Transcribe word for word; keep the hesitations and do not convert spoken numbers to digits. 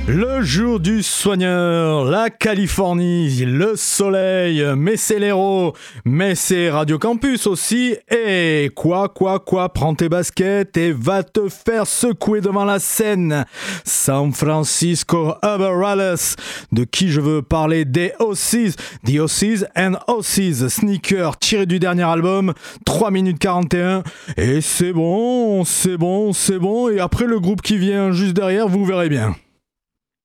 Le jour du soigneur, la Californie, le soleil, mais c'est l'héros, mais c'est Radio Campus aussi. Et quoi, quoi, quoi, prends tes baskets et va te faire secouer devant la scène. San Francisco Uber de qui je veux parler, des Aussies, The Aussies and Aussies, Sneaker, tiré du dernier album, trois minutes quarante et un. Et c'est bon, c'est bon, c'est bon. Et après le groupe qui vient juste derrière, vous verrez bien.